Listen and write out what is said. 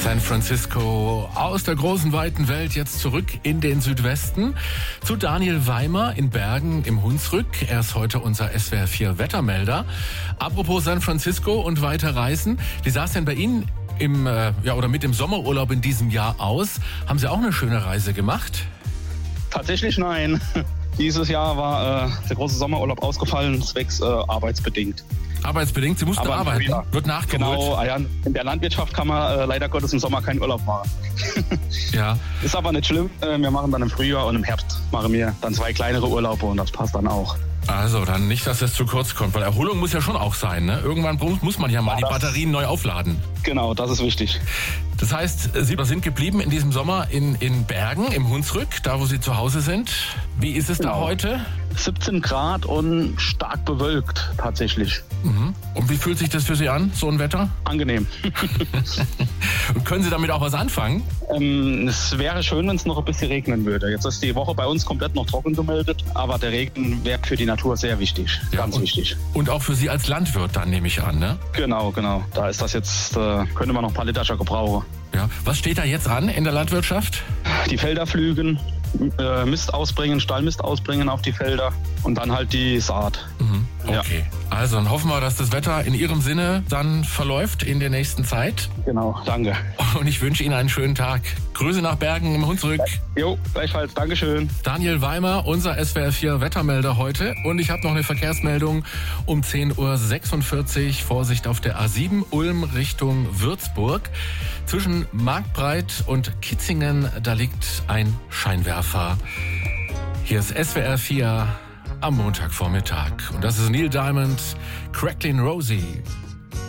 San Francisco aus der großen, weiten Welt jetzt zurück in den Südwesten zu Daniel Weimer in Bergen im Hunsrück. Er ist heute unser SWR 4 Wettermelder. Apropos San Francisco und weiter reisen. Wie sah es denn bei Ihnen mit dem Sommerurlaub in diesem Jahr aus? Haben Sie auch eine schöne Reise gemacht? Tatsächlich nein. Dieses Jahr war der große Sommerurlaub ausgefallen, zwecks arbeitsbedingt. Arbeitsbedingt? Sie mussten arbeiten? Wird nachgeholt? Genau, in der Landwirtschaft kann man leider Gottes im Sommer keinen Urlaub machen. Ja. Ist aber nicht schlimm. Wir machen dann im Frühjahr und im Herbst machen wir dann 2 kleinere Urlaube und das passt dann auch. Also dann nicht, dass es zu kurz kommt, weil Erholung muss ja schon auch sein, ne? Irgendwann muss man ja mal die Batterien neu aufladen. Genau, das ist wichtig. Das heißt, Sie sind geblieben in diesem Sommer in Bergen, im Hunsrück, da wo Sie zu Hause sind. Wie ist es da heute? 17 Grad und stark bewölkt tatsächlich. Mhm. Und wie fühlt sich das für Sie an, so ein Wetter? Angenehm. Und können Sie damit auch was anfangen? Es wäre schön, wenn es noch ein bisschen regnen würde. Jetzt ist die Woche bei uns komplett noch trocken gemeldet, aber der Regen wäre für die Natur sehr wichtig, ganz wichtig. Und auch für Sie als Landwirt dann, nehme ich an, ne? Genau. Da ist das jetzt, könnte man noch ein paar Liter gebrauchen. Ja. Was steht da jetzt an in der Landwirtschaft? Die Felder pflügen, Mist ausbringen, Stallmist ausbringen auf die Felder und dann halt die Saat. Mhm. Okay, ja. Also dann hoffen wir, dass das Wetter in Ihrem Sinne dann verläuft in der nächsten Zeit. Genau, danke. Und ich wünsche Ihnen einen schönen Tag. Grüße nach Bergen im Hunsrück. Jo, gleichfalls, Dankeschön. Daniel Weimer, unser SWR 4 Wettermelder heute. Und ich habe noch eine Verkehrsmeldung um 10.46 Uhr. Vorsicht auf der A7 Ulm Richtung Würzburg. Zwischen Marktbreit und Kitzingen, da liegt ein Scheinwerfer. Hier ist SWR 4 am Montagvormittag. Und das ist Neil Diamond, Cracklin' Rosie.